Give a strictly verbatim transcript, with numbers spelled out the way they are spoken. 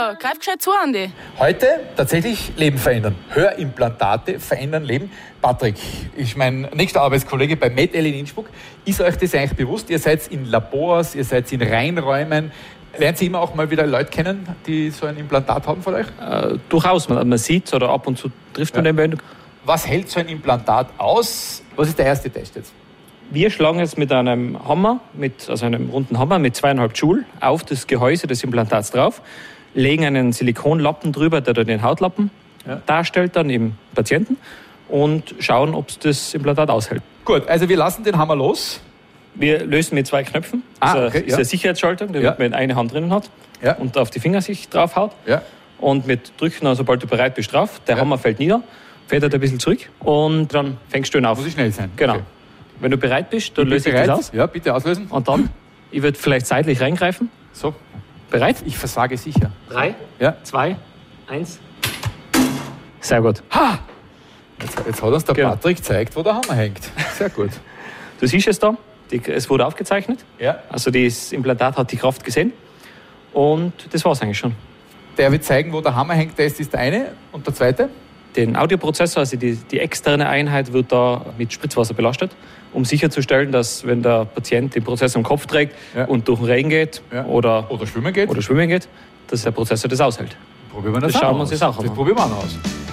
Ja, greif gescheit zu, Andi. Heute tatsächlich Leben verändern. Hörimplantate verändern Leben. Patrick, ist mein nächster Arbeitskollege bei MedL in Innsbruck. Ist euch das eigentlich bewusst? Ihr seid in Labors, ihr seid in Reinräumen. Lernt ihr immer auch mal wieder Leute kennen, die so ein Implantat haben von euch? Äh, durchaus. Man, man sieht oder ab und zu trifft man ja. den. Was hält so ein Implantat aus? Was ist der erste Test jetzt? Wir schlagen jetzt mit einem Hammer, mit, also einem runden Hammer mit zweieinhalb Joule auf das Gehäuse des Implantats drauf, legen einen Silikonlappen drüber, der den Hautlappen ja. darstellt, dann im Patienten und schauen, ob es das Implantat aushält. Gut, also wir lassen den Hammer los. Wir lösen mit zwei Knöpfen. Ah, das okay, ist ja. eine Sicherheitsschaltung, die ja. man in eine Hand drinnen hat ja. und auf die Finger sich drauf haut. Ja. Und mit Drücken, sobald du bereit bist, drauf. Der ja. Hammer fällt nieder, federt ein bisschen zurück und dann fängst du ihn auf. Muss ich schnell sein. Genau. Okay. Wenn du bereit bist, dann löse ich bereit? das aus. Ja, bitte auslösen. Und dann, ich würde vielleicht seitlich reingreifen. So. Bereit? Ich versage sicher. Drei, ja. zwei, eins. Sehr gut. Ha! Jetzt, jetzt hat uns der genau. Patrick gezeigt, wo der Hammer hängt. Sehr gut. Du siehst es da. Die, es wurde aufgezeichnet. Ja. Also das Implantat hat die Kraft gesehen. Und das war es eigentlich schon. Der wird zeigen, wo der Hammer hängt. Das ist der eine. Und der zweite? Den Audioprozessor, also die, die externe Einheit, wird da mit Spritzwasser belastet, um sicherzustellen, dass wenn der Patient den Prozessor im Kopf trägt ja. und durch den Regen geht ja. oder, oder, schwimmen geht. oder schwimmen geht, dass der Prozessor das aushält. Probieren wir das, das schauen an wir uns jetzt auch an. Das probieren wir auch noch aus.